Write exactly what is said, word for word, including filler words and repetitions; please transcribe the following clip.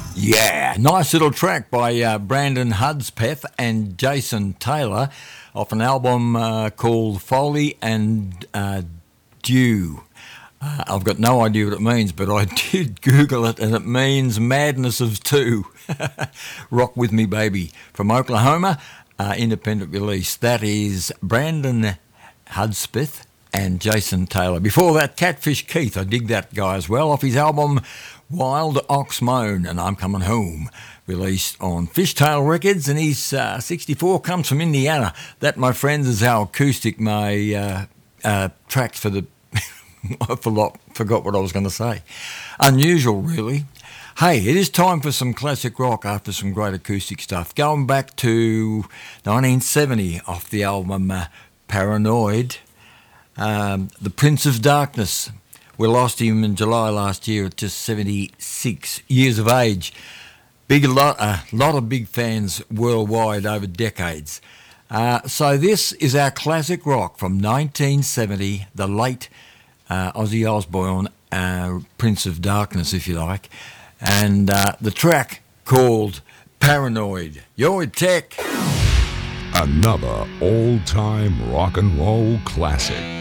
Yeah, nice little track by uh, Brandon Hudspeth and Jason Taylor off an album uh, called Foley and uh, Dew. Uh, I've got no idea what it means, but I did Google it and it means madness of two. Rock With Me Baby from Oklahoma, uh, independent release. That is Brandon Hudspeth and Jason Taylor. Before that, Catfish Keith, I dig that guy as well, off his album Wild Ox Moan and I'm Coming Home, released on Fishtail Records, and he's uh, sixty-four, comes from Indiana. That, my friends, is how acoustic my uh, uh, tracks for the... I forgot, forgot what I was going to say. Unusual, really. Hey, it is time for some classic rock after some great acoustic stuff. Going back to nineteen seventy off the album uh, Paranoid, um, The Prince of Darkness. We lost him in July last year at just seventy-six years of age. Big lot, a lot of big fans worldwide over decades. Uh, so this is our classic rock from nineteen seventy, the late uh, Ozzy Osbourne, uh, Prince of Darkness, if you like, and uh, the track called Paranoid. Yo, Tech. Another all-time rock and roll classic.